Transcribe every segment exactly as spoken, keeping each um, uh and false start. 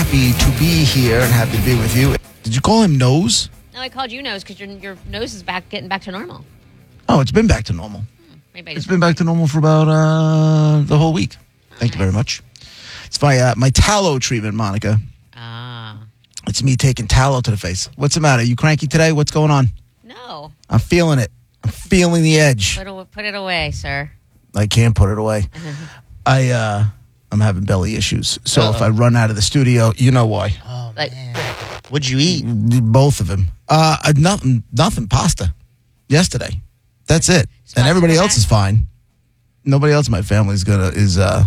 happy to be here and happy to be with you. Did you call him Nose? No, I called you Nose because your your nose is back, getting back to normal. Oh, it's been back to normal. Hmm, maybe I It's just been back to normal for about uh, the whole week. Thank you very much. It's my uh, my tallow treatment, Monica. Ah. It's me taking tallow to the face. What's the matter? You cranky today? What's going on? No. I'm feeling it. I'm feeling the edge. Put it, put it away, sir. I can't put it away. I uh, I'm having belly issues, so Uh-oh. if I run out of the studio, you know why. Oh Like- man, what'd you eat? Both of them. Uh, uh, nothing. Nothing. Pasta. Yesterday. That's it. And everybody else is fine. Nobody else in my family is gonna is. Uh,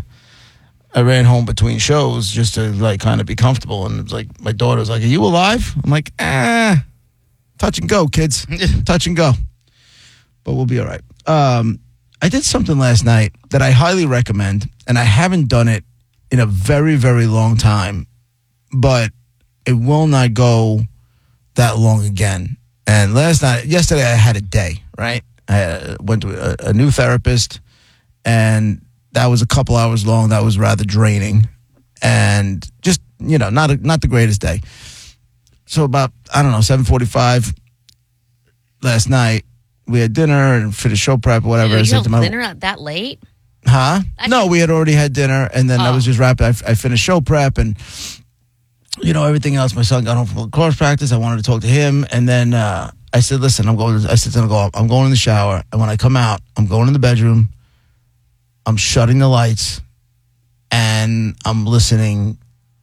I ran home between shows just to like kind of be comfortable, and it was like my daughter was like, "Are you alive?" I'm like, "Ah, touch and go, kids, touch and go." But we'll be all right. Um, I did something last night that I highly recommend, and I haven't done it in a very, very long time, but it will not go that long again. And last night, yesterday, I had a day, right? I uh, went to a, a new therapist, and that was a couple hours long. That was rather draining, and just, you know, not a, not the greatest day. So about, I don't know, seven forty-five last night, we had dinner and finished show prep or whatever. You I said have to my, dinner that late? Huh? That's No, just- we had already had dinner, and then I Oh. was just wrapping. I, I finished show prep and, you know, everything else. My son got home from lacrosse practice. I wanted to talk to him, and then uh, I said, listen, I'm going, I said to him, go, I'm going in the shower, and when I come out, I'm going in the bedroom, I'm shutting the lights, and I'm listening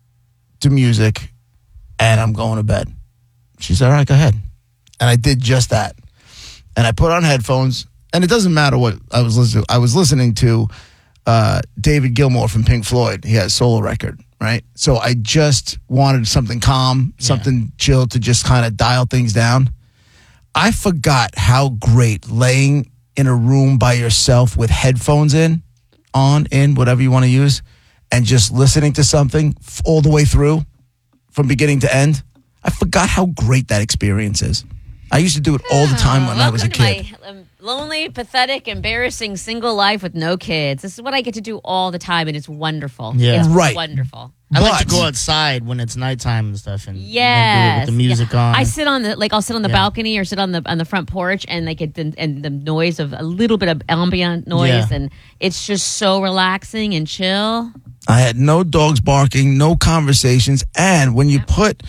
to music, and I'm going to bed. She said, all right, go ahead. And I did just that. And I put on headphones, and it doesn't matter what I was listening to. I was listening to uh, David Gilmour from Pink Floyd. He had a solo record, right? So I just wanted something calm, something chill to just kind of dial things down. I forgot how great laying in a room by yourself with headphones in, on, in, whatever you want to use, and just listening to something f- all the way through from beginning to end. I forgot how great that experience is. I used to do it all the time when I was a Welcome kid. to my um, lonely, pathetic, embarrassing single life with no kids. This is what I get to do all the time, and it's wonderful. Yeah. It's Right. wonderful. I like to But- go outside when it's nighttime and stuff, and and do it Yes. with the music Yeah. on. I sit on the like I'll sit on the Yeah. balcony or sit on the on the front porch, and like it and the noise of a little bit of ambient noise, Yeah. and it's just so relaxing and chill. I had no dogs barking, no conversations. And when you put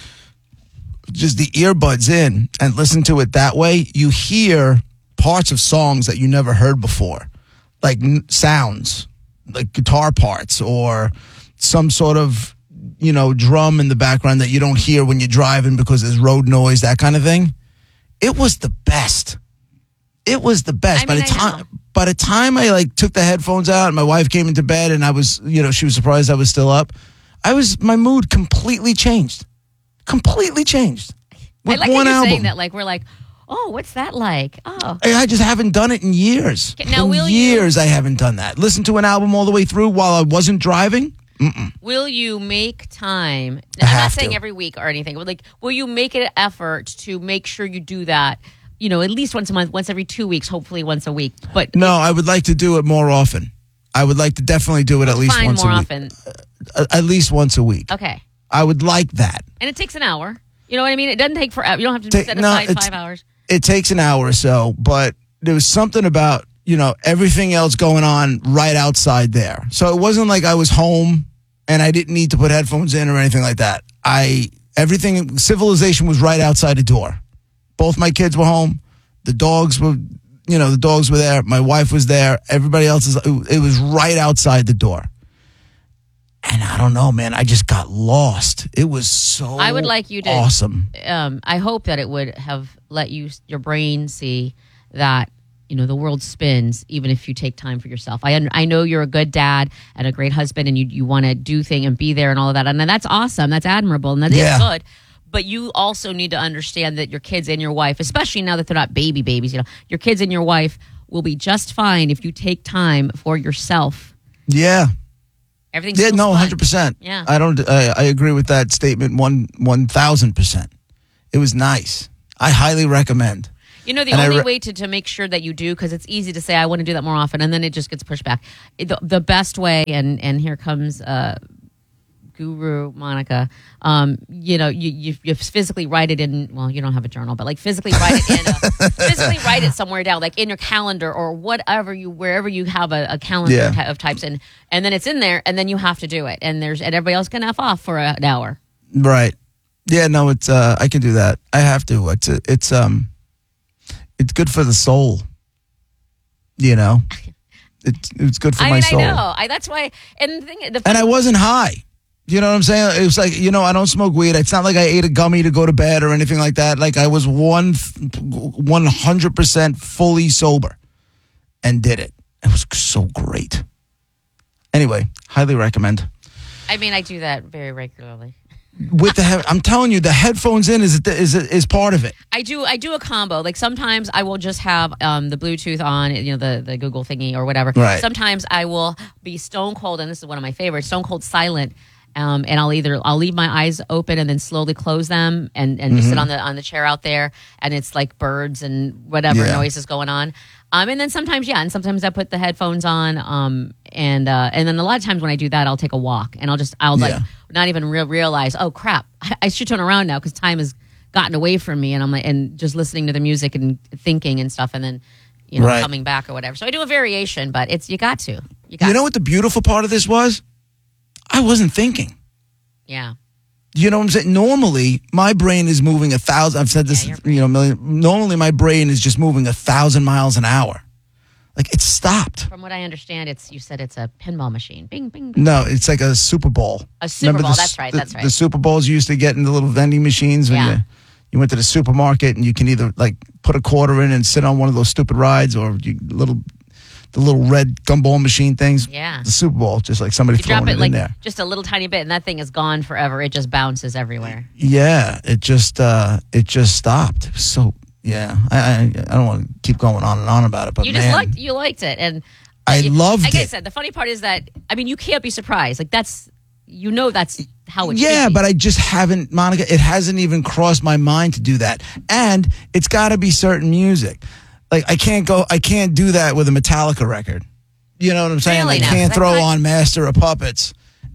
just the earbuds in and listen to it that way, you hear parts of songs that you never heard before, like n- sounds, like guitar parts or some sort of, you know, drum in the background that you don't hear when you're driving because there's road noise, that kind of thing. It was the best. It was the best. I by mean, the I time know. by the time I like took the headphones out and my wife came into bed and I was, you know, she was surprised I was still up. I was my mood completely changed. Completely changed. With I like one that you're album. saying that. Like we're like, oh, what's that like? Oh, I I just haven't done it in years. Okay, now in will you- years I haven't done that. Listen to an album all the way through while I wasn't driving. will you make time? I I'm not have saying to. every week or anything, but like, will you make an effort to make sure you do that? You know, at least once a month, once every two weeks, hopefully once a week. But No, I would like to do it more often. I would like to definitely do it at least fine once more a week. often. At at least once a week. Okay, I would like that. and it takes an hour. You know what I mean? It doesn't take forever. You don't have to Take- set no, aside it's- five hours. It takes an hour or so, but there was something about, you know, everything else going on right outside there. So it wasn't like I was home and I didn't need to put headphones in or anything like that. I everything civilization was right outside the door. Both my kids were home. The dogs were, you know, the dogs were there. My wife was there. Everybody else is. It was right outside the door. And I don't know, man. I just got lost. It was so. I would like you to- awesome. Um, I hope that it would have let you, your brain, see that you know the world spins even if you take time for yourself. I un- I know you're a good dad and a great husband, and you you want to do thing and be there and all of that, and that's awesome. That's admirable, and that Yeah. is good. But you also need to understand that your kids and your wife, especially now that they're not baby babies, you know, your kids and your wife will be just fine if you take time for yourself. Yeah. Everything's Yeah, still no, fun. one hundred percent. Yeah. I don't. I, I agree with that statement. One one thousand percent. It was nice. I highly recommend. You know, the And I only re- way to, to make sure that you do, because it's easy to say, I want to do that more often, and then it just gets pushed back. It- The, the best way, and, and here comes uh, guru Monica, um, you know, you, you you physically write it in. Well, you don't have a journal, but like physically write it in. A, physically write it somewhere down, like in your calendar or whatever you wherever you have a, a calendar Yeah. ty- of types, and and then it's in there, and then you have to do it, and there's and everybody else can f off for a, an hour. Right. Yeah, no, it's uh I can do that. I have to. It's it's um it's good for the soul. You know? It's it's good for I my mean, soul. I know. I, that's why. And the thing, the And I wasn't high. You know what I'm saying? It was like, you know, I don't smoke weed. It's not like I ate a gummy to go to bed or anything like that. Like I was one one hundred percent fully sober and did it. It was so great. Anyway, highly recommend. I mean, I do that very regularly. With the he- I'm telling you, the headphones in is is is part of it. I do I do a combo. Like sometimes I will just have um, the Bluetooth on, you know, the, the Google thingy or whatever. Right. Sometimes I will be stone cold, and this is one of my favorites, stone cold silent. Um, and I'll either I'll leave my eyes open and then slowly close them and, and just sit on the on the chair out there, and it's like birds and whatever Yeah. noise is going on. Um, and then sometimes yeah, and sometimes I put the headphones on. Um, and uh, and then a lot of times when I do that, I'll take a walk and I'll just I'll like Yeah. not even re- realize, oh crap, I, I should turn around now because time has gotten away from me, and I'm like and just listening to the music and thinking and stuff, and then you know Right. coming back or whatever. So I do a variation, but it's you got to you got You know to. what the beautiful part of this was? I wasn't thinking. Yeah. You know what I'm saying? Normally, my brain is moving a thousand. I've said this, Yeah, your brain. you know, a million. Normally, my brain is just moving a thousand miles an hour. Like it stopped. From what I understand, it's you said it's a pinball machine. Bing, bing, bing. No, it's like a Super Bowl. A Super Remember Bowl, the, that's right, the- that's right. The Super Bowls you used to get in the little vending machines when Yeah. you, you went to the supermarket, and you can either like put a quarter in and sit on one of those stupid rides, or you little the little red gumball machine things. Yeah. The Super Bowl, just like somebody You throwing drop it it like in there. just a little tiny bit, and that thing is gone forever. It just bounces everywhere. Yeah, it just uh, it just stopped. It was so yeah. I I, I don't want to keep going on and on about it, but You man, just liked you liked it, and I it- loved like I it. said, the funny part is that I mean you can't be surprised. Like that's you know that's how it. Yeah, should be. but I just haven't, Monica. It hasn't even crossed my mind to do that, and it's got to be certain music. Like I can't go, I can't do that with a Metallica record. You know what I'm saying? Really Like, now? can't That throw kind- on Master of Puppets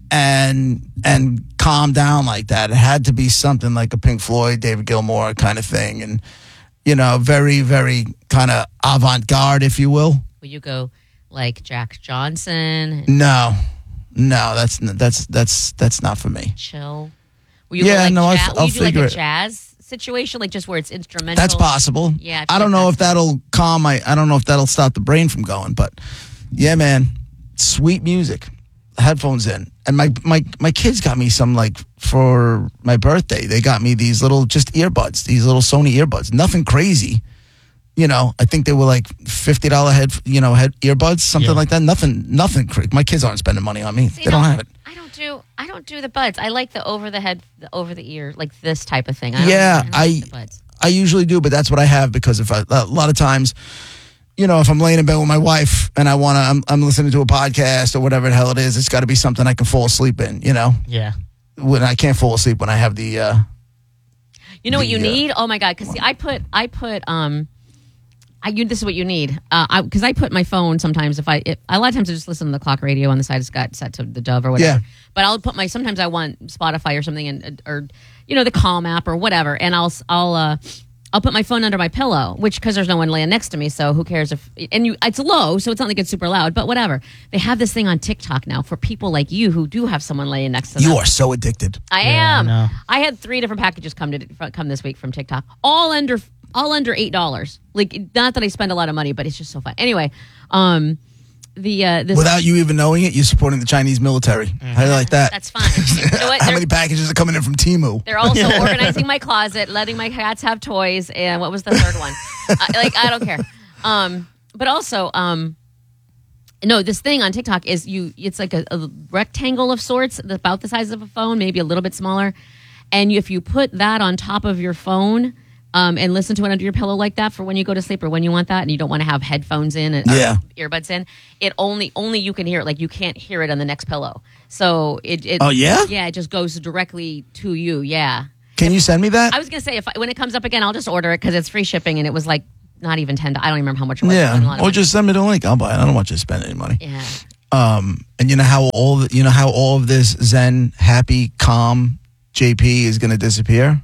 and and calm down like that. It had to be something like a Pink Floyd, David Gilmour kind of thing, and you know, very very kind of avant garde, if you will. Will you go like Jack Johnson, No, no, that's n- that's that's that's not for me. chill? Will you Yeah, go like no, I'll jazz, f- will I'll you do like figure a it. jazz situation, like just where it's instrumental? That's possible. Yeah, I I, feel don't like know that's- if that'll calm my. I don't know if that'll stop the brain from going. But yeah, man, sweet music, headphones in, and my my my kids got me some like for my birthday. They got me these little just earbuds, these little Sony earbuds. Nothing crazy, you know. I think they were like fifty dollar head, you know, head earbuds, something Yeah. like that. Nothing, nothing crazy. My kids aren't spending money on me. See, they don't no, have it. I don't do. I don't do the buds. I like the over the head, the over the ear, like this type of thing. I don't, Yeah, I, don't I- like the buds. I usually do, but that's what I have because if I, a lot of times, you know, if I'm laying in bed with my wife and I want to, I'm, I'm listening to a podcast or whatever the hell it is, it's got to be something I can fall asleep in, you know? Yeah. When I can't fall asleep when I have the, uh, You know what the, you uh, need? Oh my god! Because see, I put, I put, um, I you, this is what you need. Uh, I because I put my phone sometimes if I, if, a lot of times I just listen to the clock radio on the side. It's got set to the Dove or whatever. Yeah. But I'll put my sometimes I want Spotify or something and or you know the Calm app or whatever, and I'll I'll uh. I'll put my phone under my pillow, which because there's no one laying next to me, so who cares if? And you, it's low, so it's not like it's super loud, but whatever. They have this thing on TikTok now for people like you who do have someone laying next to them. you are so addicted. I Yeah, I am. know. I had three different packages come to come this week from TikTok, all under all under eight dollars. Like not that I spend a lot of money, but it's just so fun. Anyway, um, the uh, this Without you even knowing it, you're supporting the Chinese military. How do you like that? that's fine. You know what? How They're- many packages are coming in from Temu? They're also organizing my closet, letting my cats have toys, and what was the third one? uh, like I don't care. Um, but also, um, no, this thing on TikTok is you. It's like a, a rectangle of sorts, about the size of a phone, maybe a little bit smaller. And if you put that on top of your phone. Um, and listen to it under your pillow like that for when you go to sleep or when you want that and you don't want to have headphones in and or Yeah. earbuds in. It only only you can hear it. Like you can't hear it on the next pillow. So it, it Oh, yeah? yeah, it just goes directly to you. Yeah. Can you send me that? I was gonna say if I, when it comes up again, I'll just order it because it's free shipping and it was like not even ten. I don't even remember how much it was. It wasn't a lot yeah. of Or money. just send me the link. I'll buy it. I don't want you to spend any money. yeah. Um, and you know how all the, you know how all of this zen, happy, calm J P is going to disappear.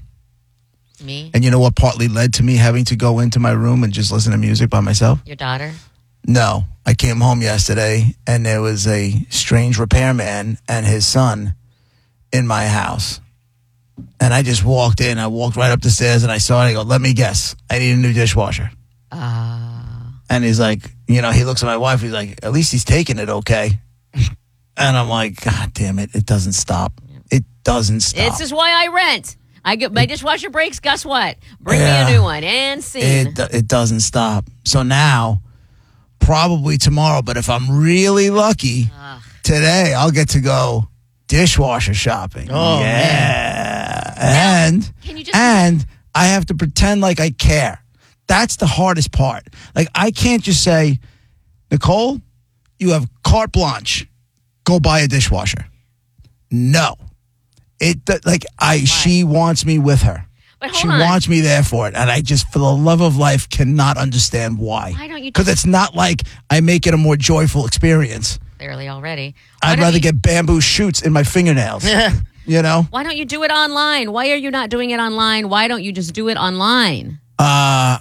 Me, And you know what partly led to me having to go into my room and just listen to music by myself? your daughter. No, I came home yesterday and there was a strange repairman and his son in my house. And I just walked in. I walked right up the stairs and I saw it. I go, let me guess. I need a new dishwasher. Uh, And he's like, you know, he looks at my wife. He's like, at least he's taking it okay. And I'm like, God damn it. It doesn't stop. It doesn't stop. this is why I rent. I get my dishwasher breaks. Guess what? Bring Yeah. me a new one and scene. It, it doesn't stop. So now, probably tomorrow, but if I'm really lucky, Ugh. today I'll get to go dishwasher shopping. Oh, yeah. And, Can you just? and I have to pretend like I care. That's the hardest part. Like, I can't just say, Nicole, you have carte blanche. Go buy a dishwasher. No. It, like, I, she wants me with her. But hold She on. wants me there for it. And I just, for the love of life, cannot understand why. Why don't you Because just- it's not like I make it a more joyful experience. Clearly already. Why I'd don't rather you- get bamboo shoots in my fingernails. You know? Why don't you do it online? Why are you not doing it online? Why don't you just do it online? Uh,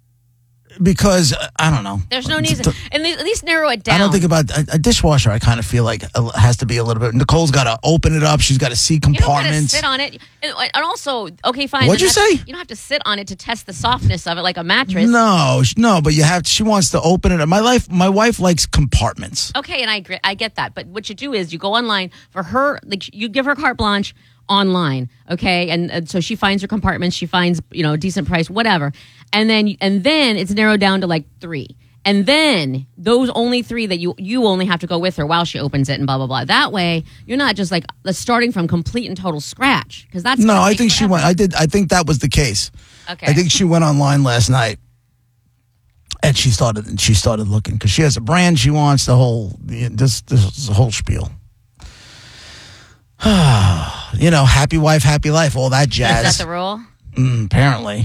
because, uh, I don't know. There's no need. To, and at least narrow it down. I don't think about a, a dishwasher. I kind of feel like it has to be a little bit. Nicole's got to open it up. She's got to see You don't got to compartments. sit on it. And, and also, okay, fine. What'd then you that's- say? You don't have to sit on it to test the softness of it like a mattress. No, sh- no, but you have. To, she wants to open it. My life. My wife likes compartments. Okay, and I agree, I get that. But what you do is you go online for her. Like you give her carte blanche online, okay, and, and so she finds her compartments. She finds you know a decent price, whatever, and then and then it's narrowed down to like three. And then those only three that you you only have to go with her while she opens it and blah blah blah. That way you're not just like starting from complete and total scratch because that's No, gonna I take think she forever. went. I did. I think that was the case. Okay, I think she went online last night, and she started. And she started looking because she has a brand she wants. The whole this this whole spiel. You know, happy wife, happy life, all that is jazz. that the rule? Mm, apparently,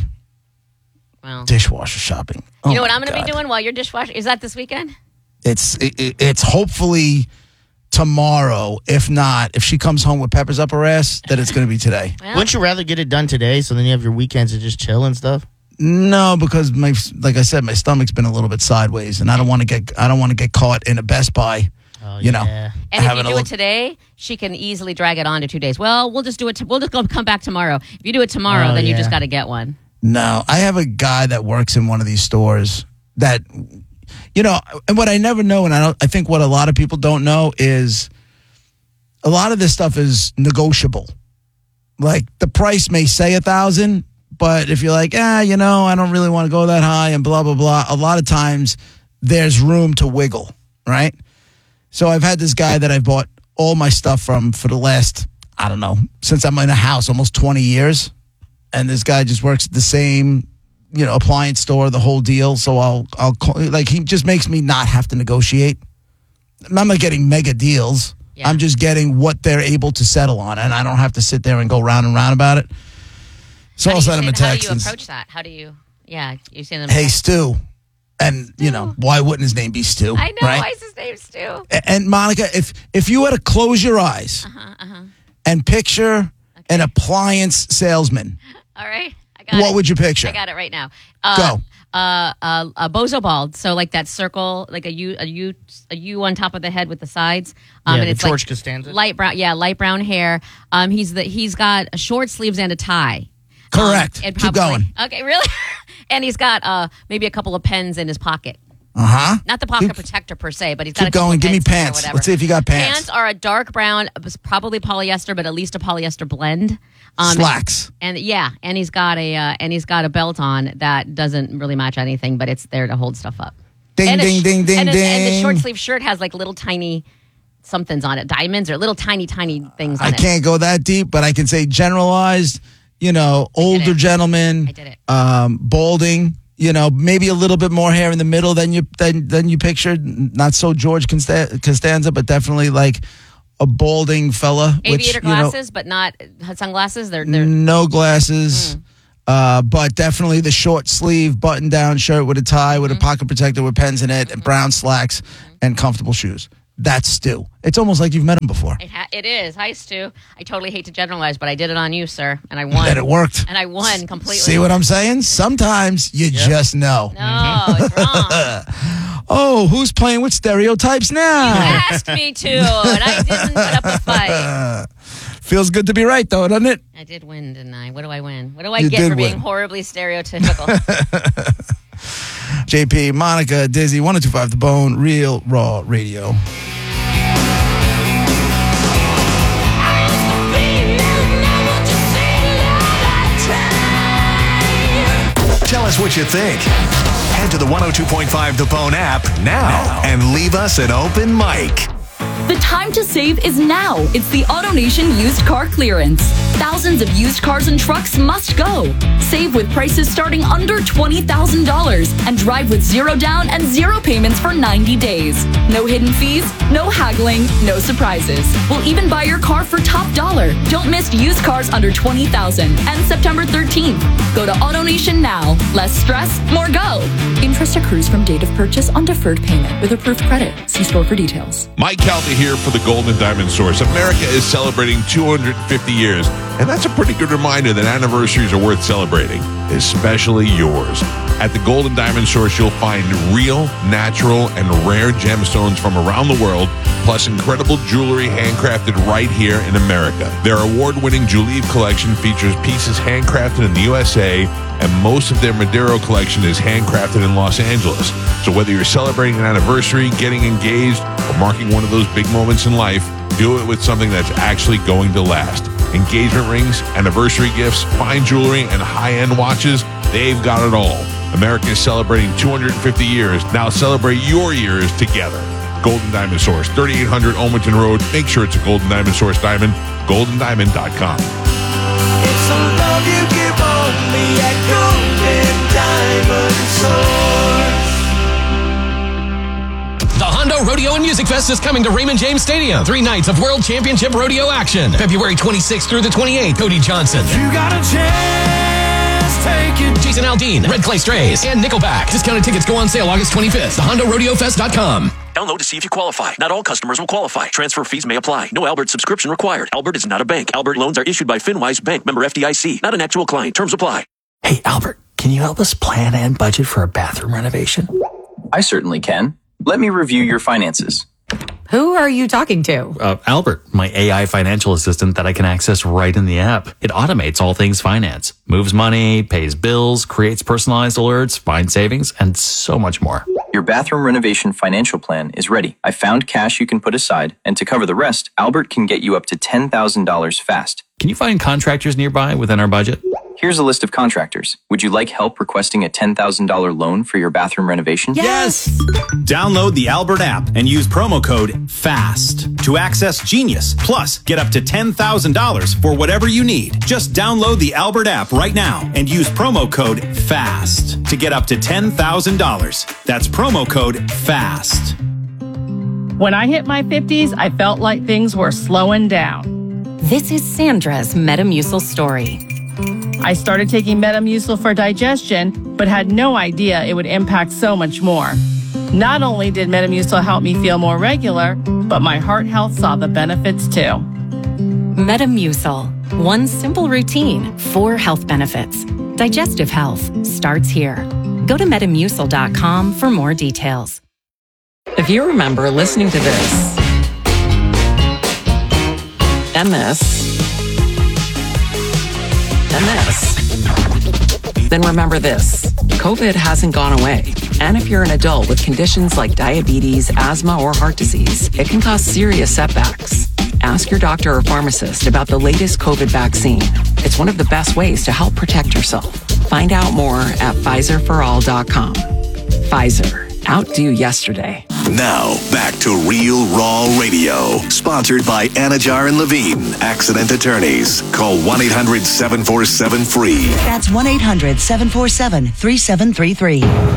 Well, dishwasher shopping. you Oh know what my I'm going to God. be doing while you're dishwashing? Is that this weekend? It's it, it- it's hopefully tomorrow. If not, if she comes home with peppers up her ass, then it's going to be today. Well, Wouldn't you rather get it done today so then you have your weekends to just chill and stuff? No, because my like I said, my stomach's been a little bit sideways, and I don't want to get I don't want to get caught in a Best Buy. Oh, You know. yeah. And if you having a do look- it today, she can easily drag it on to two days. Well, we'll just do it. T- we'll just go come back tomorrow. If you do it tomorrow, Oh, then you yeah. just got to get one. No, I have a guy that works in one of these stores that, you know, and what I never know, and I don't, I think what a lot of people don't know is a lot of this stuff is negotiable. Like the price may say a thousand, but if you're like, ah, you know, I don't really want to go that high and blah, blah, blah, a lot of times there's room to wiggle, right? So I've had this guy that I've bought all my stuff from for the last, I don't know, since I'm in a house, almost twenty years. And this guy just works at the same, you know, appliance store, the whole deal. So I'll, I'll call, like, he just makes me not have to negotiate. I'm not getting mega deals. Yeah. I'm just getting what they're able to settle on. And I don't have to sit there and go round and round about it. So How I'll do you send him a say- How do text you and, approach that? How do you? Yeah, you send them. hey, Stu. And, you know, why wouldn't his name be Stu? I know. Right? Why is his name Stu? A- And Monica, if if you had to close your eyes Uh-huh, uh-huh. and picture an appliance salesman, All right, I got what it. would you picture? I got it right now. Uh, Go. Uh, uh, a bozo bald. So like that circle, like a U, a U, a U on top of the head with the sides. Um, Yeah, and the it's George like Costanza. light brown. Yeah, light brown hair. Um, he's the he's got short sleeves and a tie. Correct. Um, and Keep going. Okay, really? And he's got uh maybe a couple of pens in his pocket. Uh huh. Not the pocket Keep- protector per se, but he's got Keep a couple going. of Give me pens in there or pants. whatever. Let's see if you got pants. Pants are a dark brown, probably polyester, but at least a polyester blend. Um, Slacks. And yeah, and he's got a uh, and he's got a belt on that doesn't really match anything, but it's there to hold stuff up. Ding, and a ding, sh- ding, ding, and, a- and the ding. short sleeve shirt has like little tiny somethings on it, diamonds or little tiny tiny things on I it. can't go that deep, but I can say generalized, you know, older it. gentleman, I did it. um, balding, you know, maybe a little bit more hair in the middle than you than, than you pictured. Not so George Consta- Costanza, but definitely like a balding fella. Aviator which, you know, glasses, but not sunglasses. They're they're no glasses. Mm. Uh, but definitely the short sleeve button down shirt with a tie with Mm-hmm. a pocket protector with pens in it and brown slacks and comfortable shoes. That's Stu. It's almost like you've met him before. It, ha- it is. Hi, Stu. I totally hate to generalize, but I did it on you, sir, and I won. And it worked. And I won completely. See what I'm saying? Sometimes you Yep. just know. No, it's wrong. Oh, who's playing with stereotypes You now? asked me to, and I didn't put up a fight. Feels good to be right, though, doesn't it? I did win, didn't I? What do I win? What do I You get did for being win. horribly stereotypical? J P, Monica, Dizzy, one oh two point five The Bone, Real Raw Radio. Tell us what you think. Head to the one oh two point five The Bone app now and leave us an open mic. The time to save is now. It's the AutoNation used car clearance. Thousands of used cars and trucks must go. Save with prices starting under twenty thousand dollars and drive with zero down and zero payments for ninety days. No hidden fees, no haggling, no surprises. We'll even buy your car for top dollar. Don't miss used cars under twenty thousand dollars and September thirteenth. Go to AutoNation now. Less stress, more go. Interest accrues from date of purchase on deferred payment with approved credit. See store for details. Mike Calta here for the Golden Diamond Source. America is celebrating two hundred fifty years, and that's a pretty good reminder that anniversaries are worth celebrating, especially yours. At the Golden Diamond Source, you'll find real, natural, and rare gemstones from around the world, plus incredible jewelry handcrafted right here in America. Their award-winning Julieve collection features pieces handcrafted in the U S A, and most of their Madero collection is handcrafted in Los Angeles. So whether you're celebrating an anniversary, getting engaged, or marking one of those big moments in life, do it with something that's actually going to last. Engagement rings, anniversary gifts, fine jewelry, and high-end watches, they've got it all. America is celebrating two hundred fifty years. Now celebrate your years together. Golden Diamond Source, thirty-eight hundred Olmonton Road. Make sure it's a Golden Diamond Source diamond, golden diamond dot com. It's a love you give only at Golden Diamond Source. The Hondo Rodeo and Music Fest is coming to Raymond James Stadium. Three nights of World Championship Rodeo action. February twenty-sixth through the twenty-eighth. Cody Johnson, You got a chance, take it. Jason Aldean, Red Clay Strays, and Nickelback. Discounted tickets go on sale August twenty-fifth. the hondo rodeo fest dot com. Download to see if you qualify. Not all customers will qualify. Transfer fees may apply. No Albert subscription required. Albert is not a bank. Albert loans are issued by FinWise Bank, member F D I C. Not an actual client. Terms apply. Hey, Albert, can you help us plan and budget for a bathroom renovation? I certainly can. Let me review your finances. Who are you talking to? Uh, Albert, my A I financial assistant that I can access right in the app. It automates all things finance, moves money, pays bills, creates personalized alerts, finds savings, and so much more. Your bathroom renovation financial plan is ready. I found cash you can put aside, and to cover the rest, Albert can get you up to ten thousand dollars fast. Can you find contractors nearby within our budget? Here's a list of contractors. Would you like help requesting a ten thousand dollars loan for your bathroom renovation? Yes! Download the Albert app and use promo code FAST to access Genius. Plus, get up to ten thousand dollars for whatever you need. Just download the Albert app right now and use promo code FAST to get up to ten thousand dollars. That's promo code FAST. When I hit my fifties, I felt like things were slowing down. This is Sandra's Metamucil story. I started taking Metamucil for digestion, but had no idea it would impact so much more. Not only did Metamucil help me feel more regular, but my heart health saw the benefits too. Metamucil. One simple routine, four health benefits. Digestive health starts here. Go to metamucil dot com for more details. If you remember listening to this, and this, and this, then remember this. COVID hasn't gone away. And if you're an adult with conditions like diabetes, asthma, or heart disease, it can cause serious setbacks. Ask your doctor or pharmacist about the latest COVID vaccine. It's one of the best ways to help protect yourself. Find out more at Pfizer for all dot com. Pfizer. Outdo yesterday. Now, back to Real Raw Radio. Sponsored by Anajar and Levine, accident attorneys. Call one eight hundred seven four seven free. That's one eight hundred seven four seven three seven three three.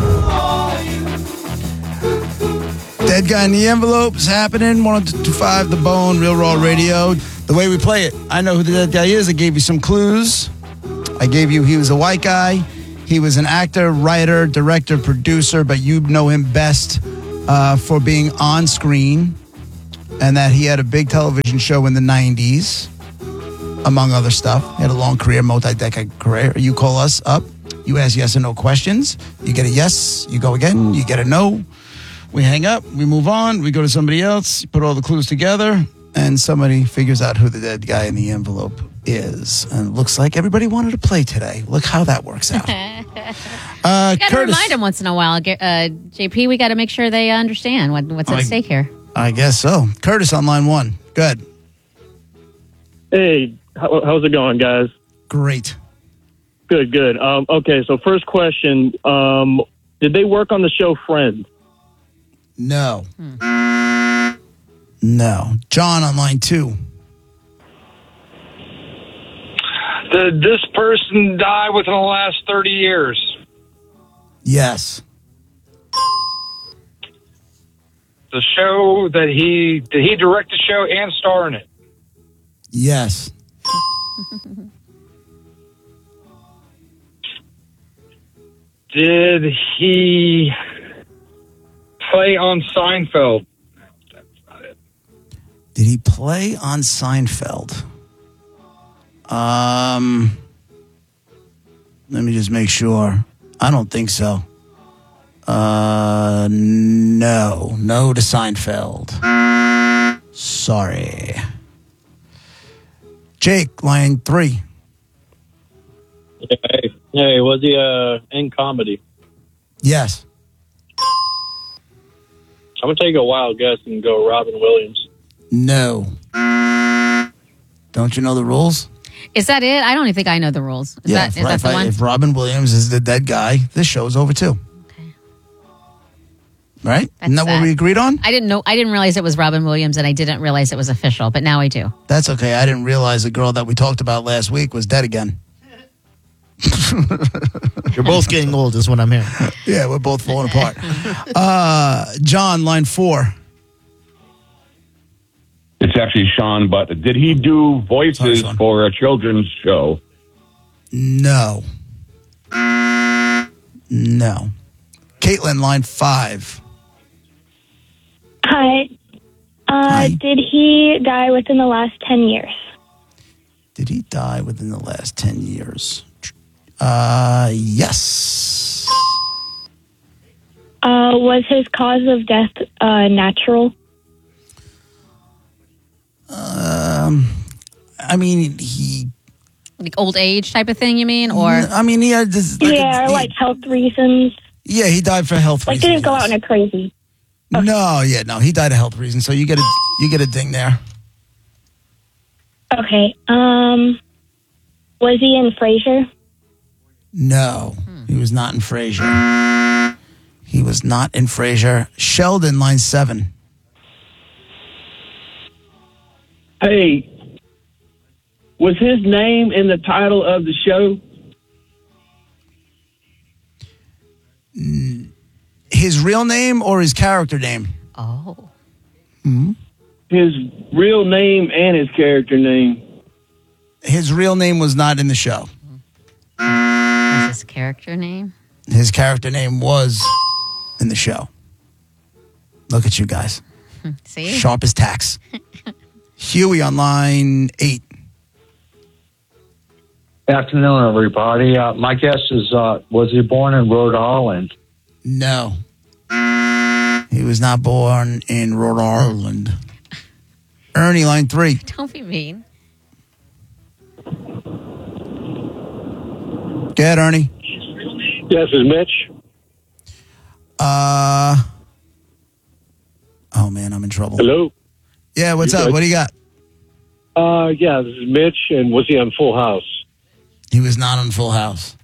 Dead Guy in the Envelope is happening. one oh two point five The Bone, Real Raw Radio. The way we play it, I know who the dead guy is. I gave you some clues. I gave you he was a white guy. He was an actor, writer, director, producer, but you know him best uh, for being on screen and that he had a big television show in the nineties, among other stuff. He had a long career, multi-decade career. You call us up. You ask yes or no questions. You get a yes. You go again. You get a no. We hang up. We move on. We go to somebody else. You put all the clues together, and somebody figures out who the dead guy in the envelope is. And it looks like everybody wanted to play today. Look how that works out. Uh, you got to Curtis. remind them once in a while. Ge- Uh, J P, we got to make sure they understand what, what's at I- stake here. I guess so. Curtis on line one. Good. Hey, how, how's it going, guys? Great. Good, good. Um, okay, so first question. Um, did they work on the show Friends? No. No. John on line two. Did this person die within the last thirty years? Yes. The show that he, did he direct the show and star in it? Yes. Did he play on Seinfeld? Did he play on Seinfeld? Um, let me just make sure. I don't think so. Uh, no. No to Seinfeld. Sorry. Jake, line three. Hey, hey, was he uh, in comedy? Yes. I'm gonna take a wild guess and go Robin Williams. No. Don't you know the rules? Is that it? I don't even think I know the rules. Is that, if, is that if the I- one? if Robin Williams is the dead guy, this show's over too. Right? Isn't that what we agreed on? I didn't know. I didn't realize it was Robin Williams, and I didn't realize it was official. But now I do. That's okay. I didn't realize the girl that we talked about last week was dead again. You're both getting old, is what I'm hearing. Yeah, we're both falling apart. Uh, John, line four. It's actually Sean, but did he do voices for a children's show? No. No. Caitlin, line five. Hi. Uh, Did he die within the last ten years? Did he die within the last ten years? Uh, yes. Uh, was his cause of death uh, natural? Um, I mean, he. Like old age type of thing, you mean? Or I mean, he had this. Like yeah, a- or like health reasons. Yeah, he died for health Like reasons. didn't go out in a crazy. No, yeah, no, he died of health reasons. So you get a you get a ding there. Okay. Um, was he in Frasier? No, he was not in Frasier. He was not in Frasier. Sheldon, line seven. Hey, was his name in the title of the show? His real name or his character name? Oh. Hmm? His real name and his character name. His real name was not in the show. what's his character name? His character name was in the show. Look at you guys. See, Sharp as tacks. Huey on line eight. Afternoon, everybody. Uh, my guess is, uh, was he born in Rhode Island? No. He was not born in Rhode Island. Ernie, line three. Don't be mean. Go ahead, Ernie. Yes, is Mitch. Uh. Oh, man, I'm in trouble. Hello? Yeah, what's You up? good? What do you got? Uh, yeah, this is Mitch, and was he on Full House? He was not on Full House.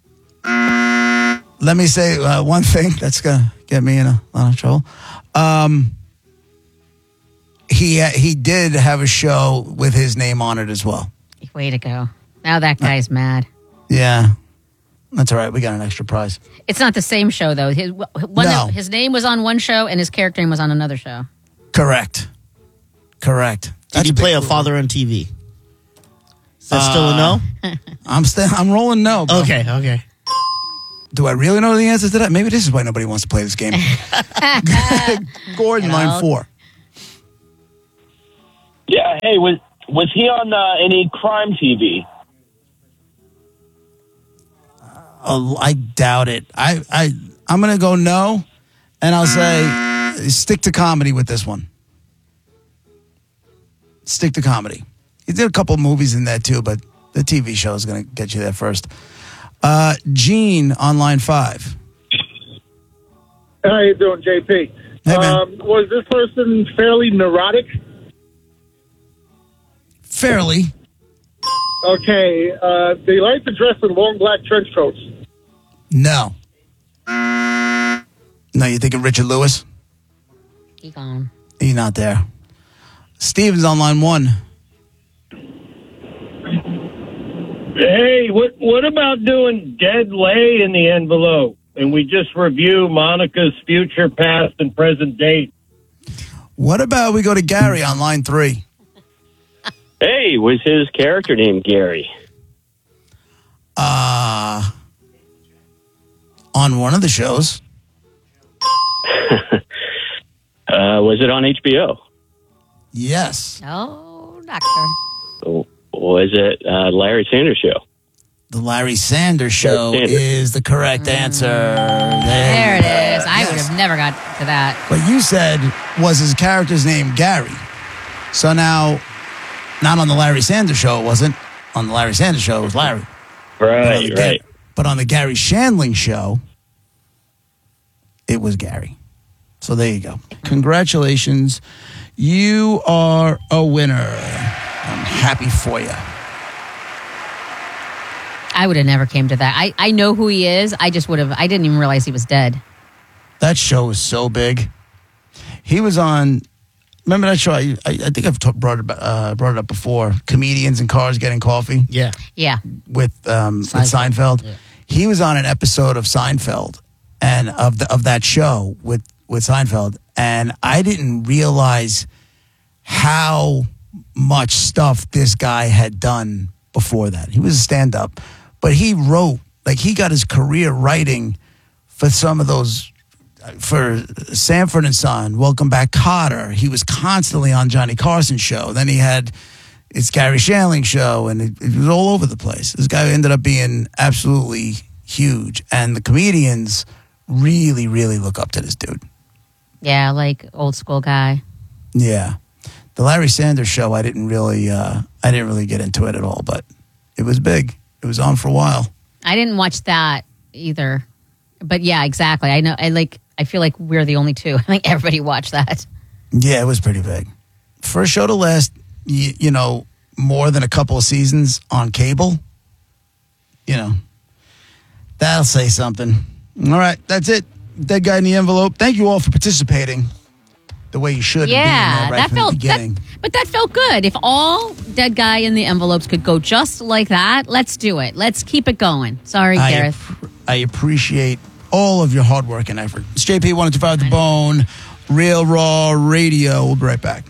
Let me say uh, one thing that's going to get me in a lot of trouble. Um, he he did have a show with his name on it as well. Way to go. Now that guy's mad. Yeah. That's all right. We got an extra prize. It's not the same show though. His one No. his name was on one show and his character name was on another show. Correct. Correct. Did he play a father on T V? Is that still a no? I'm still I'm rolling no. Bro. Okay, okay. Do I really know the answer to that? Maybe this is why nobody wants to play this game. Gordon, You know. line four. Yeah. Hey, was was he on uh, any crime T V? Uh, I doubt it. I, I, I'm going to go no, and I'll say stick to comedy with this one. Stick to comedy. He did a couple movies in that too, but the T V show is going to get you there first. Uh, Gene on line five. How you doing, J P? Hey, man. Um, was this person fairly neurotic? Fairly. Okay. Uh, they like to dress in long black trench coats. No. No, you thinking Richard Lewis? He gone. He's not there. Steven's on line one. Hey, what what about doing Dead Lay in the envelope? And we just review Monica's future, past, and present date. What about we go to Gary on line three? Hey, was his character named Gary? Uh, on one of the shows. uh, was it on H B O? Yes. Oh, doctor. Was it uh, Larry Sanders Show? The Larry Sanders Show Sanders. is the correct answer. There, There it is. I would have never got to that. What you said was his character's name, Gary. So now, not on the Larry Sanders Show, it wasn't. On the Larry Sanders Show, it was Larry. Right, but right. But on the Gary Shandling Show, it was Gary. So there you go. Congratulations. You are a winner. I'm happy for you. I would have never came to that. I, I know who he is. I just would have. I didn't even realize he was dead. That show was so big. He was on. Remember that show? I, I, I think I've t- brought it uh, brought it up before. Comedians in cars getting coffee. Yeah, yeah. With um, Seinfeld. with Seinfeld. Yeah. He was on an episode of Seinfeld and of the of that show with with Seinfeld, and I didn't realize how much stuff this guy had done before that. He was a stand-up, but he wrote, like he got his career writing for some of those, for Sanford and Son, Welcome Back Kotter. He was constantly on Johnny Carson's show. Then he had it's Gary Shandling show, and it, it was all over the place. This guy ended up being absolutely huge, and the comedians really, really look up to this dude. Yeah, like old school guy. Yeah. The Larry Sanders Show, I didn't really, uh, I didn't really get into it at all, but it was big. It was on for a while. I didn't watch that either, but yeah, exactly. I know. I like. I feel like we're the only two. I think everybody watched that. Yeah, it was pretty big. For a show to last, you, you know, more than a couple of seasons on cable, you know, that'll say something. All right, that's it. Dead Guy in the Envelope. Thank you all for participating the way you should. Yeah, and being there right that from felt. the beginning. That, but that felt good. If all Dead Guy in the Envelopes could go just like that, let's do it. Let's keep it going. Sorry, I Gareth. ap- I appreciate all of your hard work and effort. It's J P one oh two five The Bone, Real Raw Radio. We'll be right back.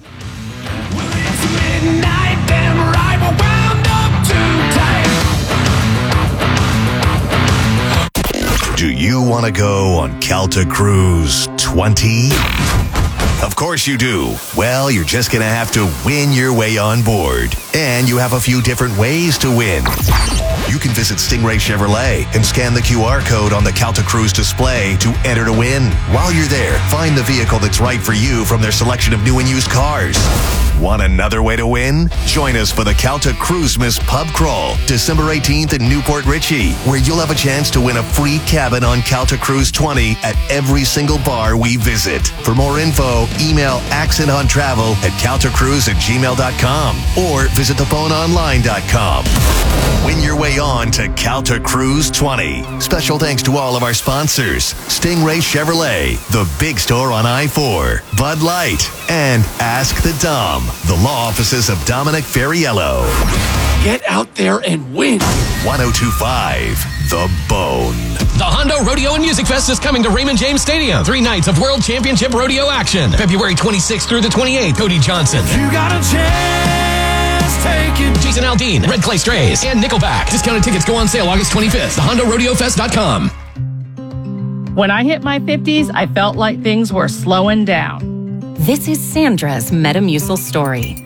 Do you want to go on Calta Cruise twenty? Of course you do. Well, you're just going to have to win your way on board. And you have a few different ways to win. You can visit Stingray Chevrolet and scan the Q R code on the Calta Cruise display to enter to win. While you're there, find the vehicle that's right for you from their selection of new and used cars. Want another way to win? Join us for the Calta Cruisemas Pub Crawl, December eighteenth in Newport Richey, where you'll have a chance to win a free cabin on Calta Cruise twenty at every single bar we visit. For more info, email accent on travel at caltacruise at gmail dot com or visit the bone online dot com. Win your way on to Calta Cruise twenty. Special thanks to all of our sponsors: Stingray Chevrolet, the big store on I four, Bud Light, and Ask the Dom, the law offices of Dominic Ferriello. Get out there and win. one oh two point five The Bone. The Hondo Rodeo and Music Fest is coming to Raymond James Stadium. Three nights of World Championship Rodeo action. February twenty-sixth through the twenty-eighth. Cody Johnson. You got a chance, take it. Jason Aldean, Red Clay Strays, and Nickelback. Discounted tickets go on sale August twenty-fifth. the hondo rodeo fest dot com. When I hit my fifties, I felt like things were slowing down. This is Sandra's Metamucil story.